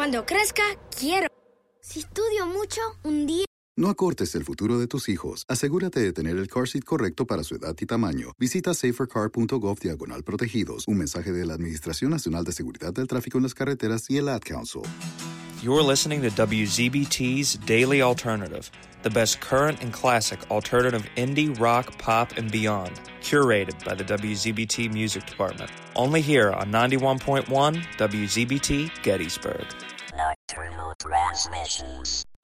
Cuando crezca, quiero. Si estudio mucho, un día... No acortes el futuro de tus hijos. Asegúrate de tener el car seat correcto para su edad y tamaño. Visita safercar.gov/protegidos. Un mensaje de la Administración Nacional de Seguridad del Tráfico en las Carreteras y el Ad Council. You're listening to WZBT's Daily Alternative, the best current and classic alternative indie, rock, pop, and beyond, curated by the WZBT Music Department. Only here on 91.1 WZBT Gettysburg. Nocturnal Transmissions.